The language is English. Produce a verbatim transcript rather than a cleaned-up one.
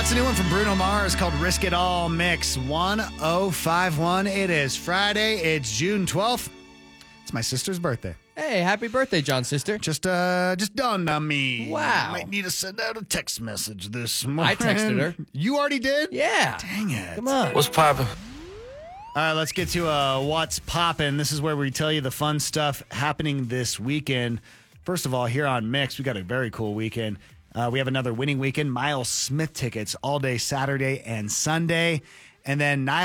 That's a new one from Bruno Mars called Risk It All Mix one oh five one. It is Friday. It's June twelfth. It's my sister's birthday. Hey, happy birthday, John's sister. Just uh, just dawned on me. Wow. Might need to send out a text message this morning. I texted her. You already did? Yeah. Dang it. Come on. What's poppin'? All right, let's get to uh, What's Poppin'. This is where we tell you the fun stuff happening this weekend. First of all, here on Mix, we got a very cool weekend. Uh, we have another winning weekend. Miles Smith tickets all day Saturday and Sunday. And then Niall